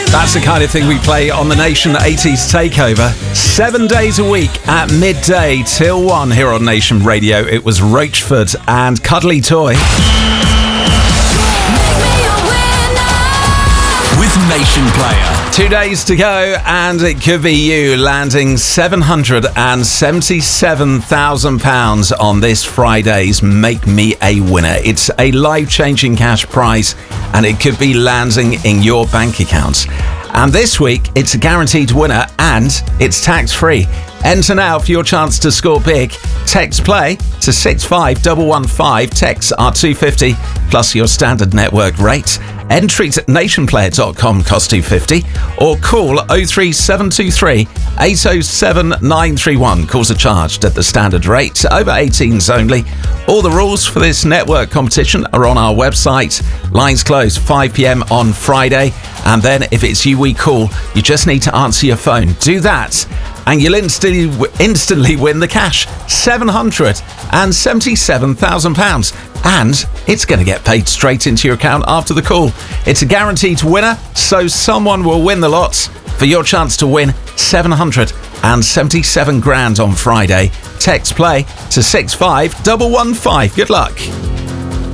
That's the kind of thing we play on the Nation 80s Takeover. 7 days a week at midday till 1 here on Nation Radio. It was Roachford and Cuddly Toy. With Nation Player. 2 days to go, and it could be you landing £777,000 on this Friday's Make Me a Winner. It's a life-changing cash prize, and it could be landing in your bank accounts. And this week, it's a guaranteed winner, and it's tax-free. Enter now for your chance to score big. Text play to 65115. Texts are $2.50 plus your standard network rate. Entries at nationplayer.com cost $2.50 or call 03723 807 931. Calls are charged at the standard rate. Over 18s only. All the rules for this network competition are on our website. Lines close 5 p.m. on Friday. And then if it's you we call, you just need to answer your phone. Do that and you'll instantly win the cash. £777,000. And it's going to get paid straight into your account after the call. It's a guaranteed winner, so someone will win the lots. For your chance to win $777,000 on Friday, text play to 65115. Good luck.